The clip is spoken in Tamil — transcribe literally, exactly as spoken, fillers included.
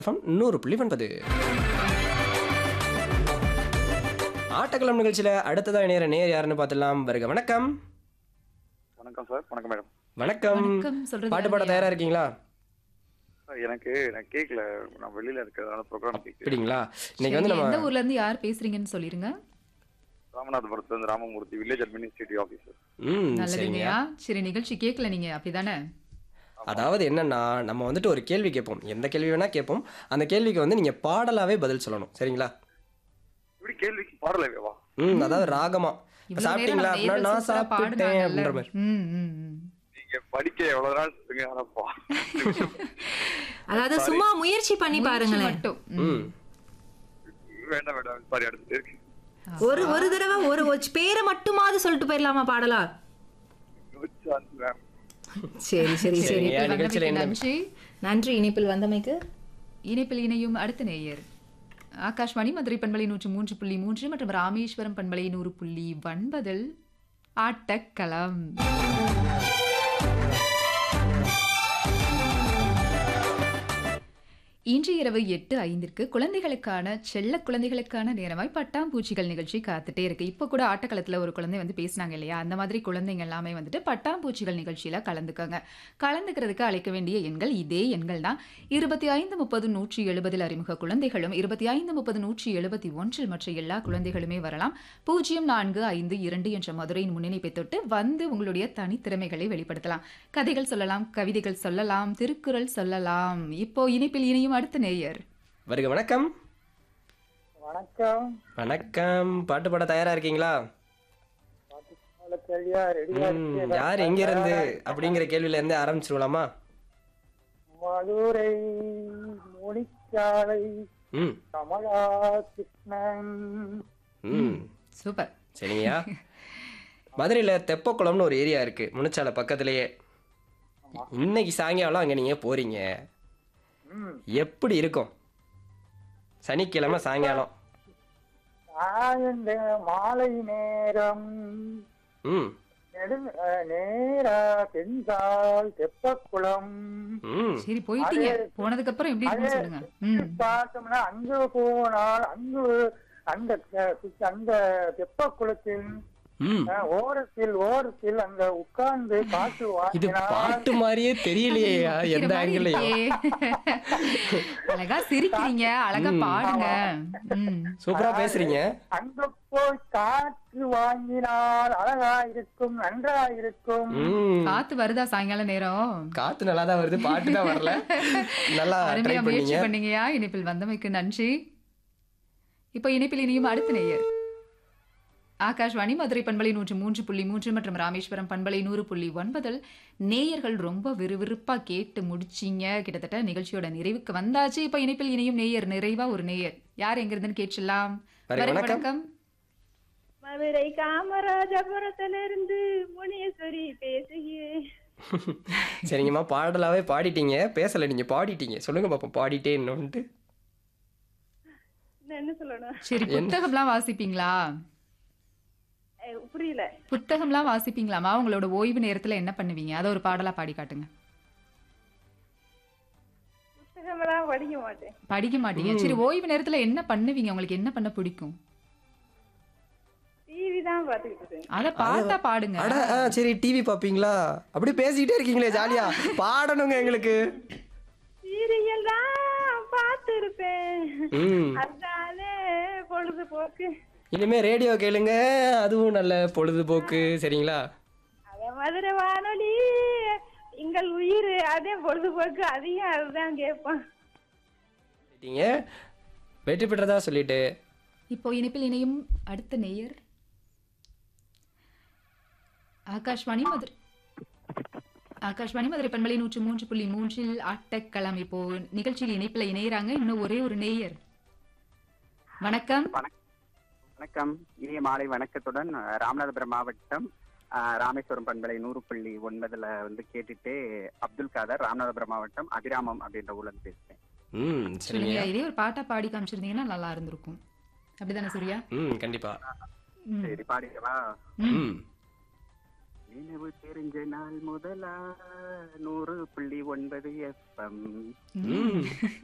எஃப்எம் நூறு புள்ளி ஒன்பது. ஆட்டக்களம் நிகழ்ச்சியில அடுத்ததா இணையற நேர் யாருன்னு பார்த்துடலாம். வருக. வணக்கம். வணக்கம் சார். வணக்கம் மேடம். வணக்கம். வணக்கம் சொல்றது பாட்டு பாட யாருயா? தயாரா இருக்கீங்களா? சார், எனக்கு நான் கேட்கல, நான் வெளியில இருக்கிறதுனால ப்ரோக்ராம் கேட்கல. அப்படிங்களா? இன்னைக்கு சரி, வந்து எந்த நம்ம ஊர்ல இருந்து யார் பேசுறீங்கன்னு சொல்லிருங்க. ராமநாதபுரத்துல இருந்து ராமமூர்த்தி, வில்லேஜ் அட்மினிஸ்ட்ரேட்டிவ் ஆஃபீஸர். ம் சரிங்க. நல்லதுங்கய்யா. சரி, நிகழ்ச்சி கேட்கல நீங்க அப்படிதானே? அதாவது என்னன்னா நம்ம வந்துட்டு ஒரு கேள்வி கேட்போம். எந்த கேள்வி வேணா கேட்போம். அந்த கேள்விக்கு வந்து நீங்க பாடலாவே பதில் சொல்லணும். சரிங்களா? இப்படி கேள்விக்கு பாடலவேவா? ம் அதாவது ராகமா. இப்ப இவ்வளவு நேரம் சாப்பிட்டீங்களா? நம்ம அப்படின்னா நேயர்கள் நான் சூப்பரா சாப்பிட்டேன் பாடுனாங்கல்ல. அப்படின்ற மாதிரி. ம், ம், ம். நீங்க படிக்க எவ்வளவு நாள் சொல்லுங்க, ஆனா பா அதாவது சும்மா முயற்சி பண்ணி முயற்சி பாருங்களேன். மட்டும். ம். ம் வேண்டாம் வேண்டாம், சாரி, அடுத்து இருக்கு. ஒரு ஒரு தடவை ஒரு ஒரு பேரை மட்டுமாவது சொல்லிட்டு போயிடலாமா பாடலா? சரி சரி சரி. சரிங்க. இணைப்பில் நிகழ்ச்சியில வந்தமைக்கு என்ன- நன்றி. நன்றி இணைப்பில் வந்தமைக்கு. இணைப்பில் இணையும் அடுத்த நேயர் ஆகாஷ்வாணி மதுரை பண்பலை நூற்று மூன்று புள்ளி மூன்று மற்றும் ராமேஸ்வரம் பண்பலை நூறு புள்ளி ஒன்பதில் ஆட்டக்களம். இன்று இரவு எட்டு ஐந்திற்கு குழந்தைகளுக்கான செல்ல குழந்தைகளுக்கான நேரமாய் பட்டாம்பூச்சிகள் நிகழ்ச்சி காத்துட்டே இருக்கு. இப்போ கூட ஆட்டக்களத்தில் ஒரு குழந்தை வந்து பேசினாங்க இல்லையா? அந்த மாதிரி குழந்தைங்க எல்லாமே வந்துட்டு பட்டாம்பூச்சிகள் நிகழ்ச்சியில கலந்துக்கோங்க. கலந்துக்கிறதுக்கு அழைக்க வேண்டிய எண்கள் இதே எண்கள் தான். இருபத்தி ஐந்து முப்பது நூற்றி எழுபதில் அறிமுக குழந்தைகளும் இருபத்தி ஐந்து முப்பது நூற்றி எழுபத்தி ஒன்றில் மற்ற எல்லா குழந்தைகளுமே வரலாம். பூஜ்ஜியம் நான்கு ஐந்து இரண்டு என்ற மதுரையின் முன்னிணைப்பை தொட்டு வந்து உங்களுடைய தனித்திறமைகளை வெளிப்படுத்தலாம். கதைகள் சொல்லலாம், கவிதைகள் சொல்லலாம், திருக்குறள் சொல்லலாம். இப்போ இணைப்பில் இணையும் அடுத்த நேயர் வருக. வணக்கம். வணக்கம். வணக்கம். பாட்டு பாட தயாரா இருக்கீங்களா? கேள்வியா ரெடியா ம், இருக்கு. யார் எங்க இருந்து அப்படிங்கிற கேள்வியில இருந்து ஆரம்பிச்சிருவலாமா? மதுரை முனிச்சாலை ம் கமலா கிருஷ்ணன். ம் சூப்பர். சரிங்கய்யா. மதுரையில தெப்பக்குளம்னு ஒரு ஏரியா இருக்கு, முனிச்சாலை பக்கத்திலேயே. இன்னைக்கு சாயங்காலம் அங்க நீங்க போறீங்க, ம். எப்படி இருக்கும்? சனிக்கிழமை சாயங்காலம். சாயந்த மாலை நேரம் ம் நெடு நேரா தென்சால் தெப்பக்குளம். ம் சரி, போயிட்டீங்க. அது- போனதுக்கு அப்புறம் எப்படி இருக்குன்னு சொல்லுங்க. ம். பார்த்தோம்னா அங்கு போனால் அங்கு அந்த அந்த தெப்பக்குளத்தின் ம் அஹ், ஓரத்தில் ஓரத்தில் அங்க உட்கார்ந்து காற்று இது வாங்கினால் பாட்டு மாதிரியே தெரியலையா சிரிக்கிற எந்த மாதிரி ஆங்கிளையும்? இருக்கே. அழகா சிரிக்கிறீங்க, அழகா ம். பாடுங்க. ம். சூப்பரா பேசுறீங்க. அங்க போய் காற்று வாங்கினால் அழகா இருக்கும், நன்றா இருக்கும். ம் காத்து வருதா சாயங்கால நேரம்? காத்து நல்லா தான் வருது, பாட்டு தான் வரல. நல்லா ட்ரை அருமையா முயற்சி பண்ணீங்க. பண்ணீங்கயா. இணைப்பில் வந்தமைக்கு நன்றி. இப்போ இணைப்பில் இனியும் அடுத்த நேயர் ஆகாஷ்வாணி மதுரை பண்பலை நூற்று மூன்று புள்ளி மூன்று மற்றும் ராமேஸ்வரம் பண்பலை நூறு புள்ளி ஒன்பதில் நேயர்கள் ரொம்ப விறுவிறுப்பா கேட்டு முடிச்சிங்க. கிட்டத்தட்ட நிகழ்ச்சியோட நிறைவுக்கு வந்தாச்சு. இப்போ இணைப்பில் இணையும் நேயர் நிறைவா ஒரு நேயர் யார் எங்க இருந்துன்னு கேட்கலாம். வருக. வருக, வணக்கம். வணக்கம். மதுரை காமராஜபுரத்திலிருந்து முனீஸ்வரி பேசுகிறேன். சரிங்கம்மா, பாடலாவே பாடிட்டீங்க, பேசல, நீங்க பாடிட்டீங்க. சொல்லுங்க பாப்போம், பாடிட்டேன்னு. நான் என்ன சொல்லணும்? சரி, புத்தகம்லாம் வாசிப்பீங்களா? அஹ் புரியல. புத்தகம்லாம் வாசிப்பீங்களாமா? உங்களோட ஓய்வு நேரத்துல என்ன பண்ணுவீங்க? அதை ஒரு பாடலா பாடி காட்டுங்க. புத்தகமெல்லாம் படிக்க மாட்டேன். படிக்க மாட்டீங்க. சரி, ஓய்வு நேரத்துல என்ன பண்ணுவீங்க? உங்களுக்கு என்ன பண்ண பிடிக்கும்? டிவி தான் பார்த்துக்கிட்டு இருக்கேன். அத பாட்டா பாடுங்க. அட ஆ, சரி, டிவி பாப்பீங்களா? அப்படி பேசிக்கிட்டே இருக்கீங்களே, ஜாலியா பாடணுங்க எங்களுக்கு. சீரியல் தான் பார்த்து இருப்பேன். ம் அதனால பொழுதுபோக்கு. இனிமே ரேடியோ கேளுங்க, அதுவும் நல்ல பொழுதுபோக்கு. சரிங்களா? அத மதுரை வானொலி எங்கள் உயிர், அதே பொழுதுபோக்கு, அதையும் அதுதான் கேட்போம். சொல்லிட்டீங்க, வெற்றி பெற்றதா சொல்லிட்டு. இப்போ இணைப்பில் இணையும் அடுத்த நேயர் ஆகாஷ்வாணி மதுரை ஆகாஷ்வாணி மதுரை பண்பலை நூற்று மூன்று புள்ளி மூன்றில் ஆட்டக்களம். இப்போ நிகழ்ச்சியில் இணைப்பில் இணையறாங்க இன்னும் ஒரே ஒரு நேயர். வணக்கம். வணக்கம். இனிய மாலை வணக்கத்துடன் ராமநாதபுரம் மாவட்டம் அஹ், ராமேஸ்வரம் பண்பலை நூறு புள்ளி ஒன்பதுல வந்து கேட்டுட்டு அப்துல் காதர், ராமநாதபுரம் மாவட்டம் அபிராமம் அப்படின்ற ஊர்ல இருந்து பேசுறேன். ம் சொல்லுங்க. சரிங்க. இதே ஒரு பாட்டா பாடி காமிச்சிருந்தீங்கன்னா நல்லா இருந்திருக்கும். அப்படிதானே சூர்யா? ம் கண்டிப்பா. ம். சரி, பாடிக்கவா? ம். ம் நினைவு தெரிஞ்ச நாள் முதலா நூறு புள்ளி ஒன்பது எஃப்எம் ம்